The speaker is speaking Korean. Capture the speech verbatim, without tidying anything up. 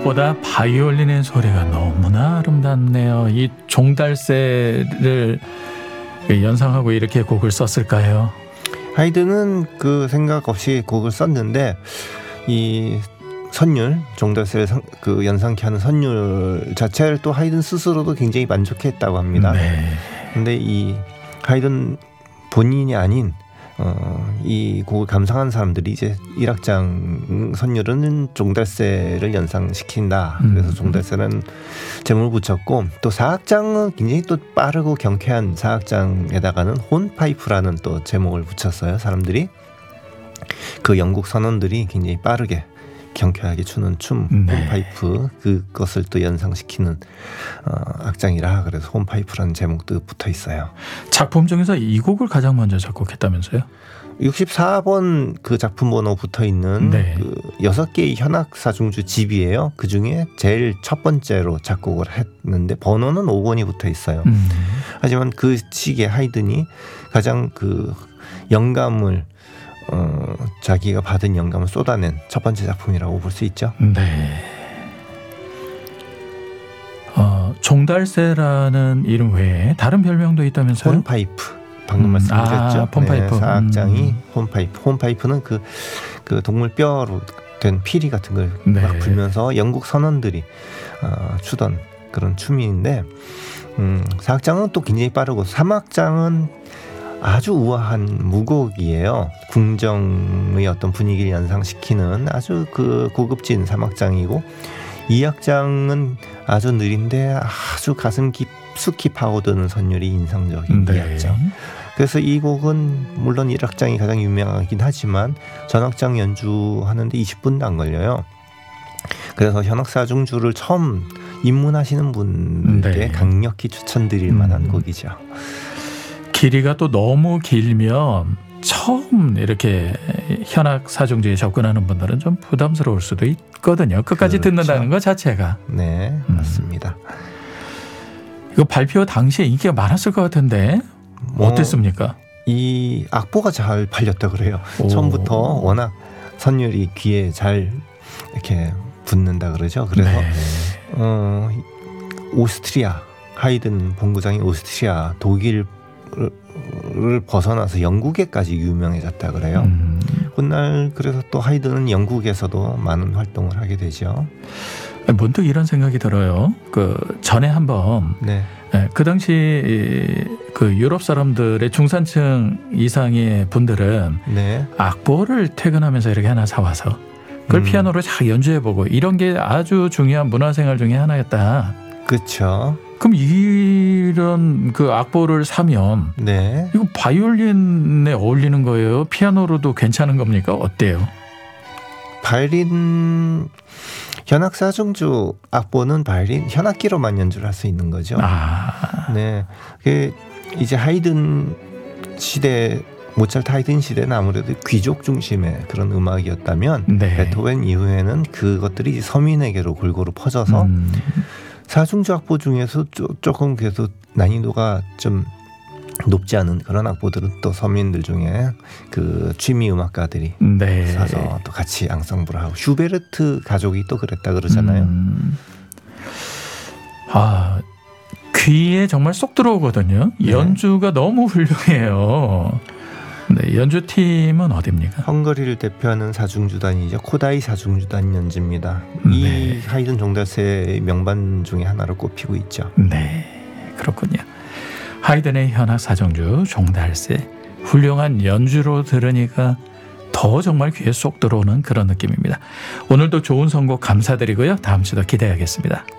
무엇보다 바이올린의 소리가 너무나 아름답네요. 이 종달새를 연상하고 이렇게 곡을 썼을까요? 하이든은 그 생각 없이 곡을 썼는데 이 선율, 종달새를 그 연상케 하는 선율 자체를 또 하이든 스스로도 굉장히 만족했다고 합니다. 네. 근데 이 하이든 본인이 아닌 어, 이 곡을 감상한 사람들이 이제 일 악장 선율은 종달새를 연상시킨다. 그래서 종달새는 제목을 붙였고, 또 사 악장은 굉장히 또 빠르고 경쾌한 사 악장에다가는 혼파이프라는 또 제목을 붙였어요. 사람들이 그 영국 선원들이 굉장히 빠르게 경쾌하게 추는 춤, 네. 홈파이프, 그것을 또 연상시키는 어, 악장이라 그래서 홈파이프라는 제목도 붙어 있어요. 작품 중에서 이 곡을 가장 먼저 작곡했다면서요? 육십사 번 그 작품 번호 붙어 있는 네. 그 여섯 개의 현악 사중주 집이에요. 그 중에 제일 첫 번째로 작곡을 했는데 번호는 오 번이 붙어 있어요. 음. 하지만 그 시기에 하이든이 가장 그 영감을 어, 자기가 받은 영감을 쏟아낸 첫 번째 작품이라고 볼 수 있죠. 네. 어, 종달새라는 이름 외에 다른 별명도 있다면서요? 혼파이프. 방금 음, 말씀드렸죠. 아, 홈파이프. 네, 사 악장이 음. 홈파이프. 홈파이프는 그, 그 동물 뼈로 된 피리 같은 걸 막 네. 불면서 영국 선원들이 어, 추던 그런 춤인데, 음, 사 악장은 또 굉장히 빠르고 삼 악장은 아주 우아한 무곡이에요. 궁정의 어떤 분위기를 연상시키는 아주 그 고급진 삼 악장이고, 이 악장은 아주 느린데 아주 가슴 깊숙이 파고드는 선율이 인상적인 네. 이 악장. 그래서 이 곡은 물론 일 악장이 가장 유명하긴 하지만 전 악장 연주하는데 이십 분도 안 걸려요. 그래서 현악사중주를 처음 입문하시는 분들께 네. 강력히 추천드릴 만한 음. 곡이죠. 길이가 또 너무 길면 처음 이렇게 현악 사중주에 접근하는 분들은 좀 부담스러울 수도 있거든요. 끝까지 그렇죠. 듣는다는 것 자체가. 네, 음. 맞습니다. 이거 발표 당시에 인기가 많았을 것 같은데 뭐 어땠습니까? 이 악보가 잘 팔렸다 그래요. 오. 처음부터 워낙 선율이 귀에 잘 이렇게 붙는다 그러죠. 그래서 네. 어, 오스트리아 하이든 본부장인 오스트리아 독일을 벗어나서 영국에까지 유명해졌다 그래요. 음. 훗날 그래서 또 하이든은 영국에서도 많은 활동을 하게 되죠. 문득 이런 생각이 들어요. 그 전에 한번 네, 네, 그 당시 그 유럽 사람들의 중산층 이상의 분들은 네, 악보를 퇴근하면서 이렇게 하나 사와서 그걸 음. 피아노로 잘 연주해보고 이런 게 아주 중요한 문화생활 중에 하나였다. 그렇죠. 그럼 이런 그 악보를 사면 네. 이거 바이올린에 어울리는 거예요? 피아노로도 괜찮은 겁니까? 어때요? 바이올린 현악사중주 악보는 바이올린 현악기로만 연주를 할 수 있는 거죠. 아, 네, 그 이제 하이든 시대, 모차르트 하이든 시대는 아무래도 귀족 중심의 그런 음악이었다면 네. 베토벤 이후에는 그것들이 이제 서민에게로 골고루 퍼져서 음, 사중주 악보 중에서 조, 조금 그래도 난이도가 좀 높지 않은 그런 악보들은 또 서민들 중에 그 취미 음악가들이 네. 사서 또 같이 앙상블을 하고, 슈베르트 가족이 또 그랬다 그러잖아요. 음, 아, 귀에 정말 쏙 들어오거든요. 네. 연주가 너무 훌륭해요. 네, 연주팀은 어디입니까? 헝가리를 대표하는 사중주단이죠. 코다이 사중주단 연주입니다. 네. 이 하이든 종달새의 명반 중에 하나로 꼽히고 있죠. 네, 그렇군요. 하이든의 현악 사중주 종달새, 훌륭한 연주로 들으니까 더 정말 귀에 쏙 들어오는 그런 느낌입니다. 오늘도 좋은 선곡 감사드리고요. 다음 주도 기대하겠습니다.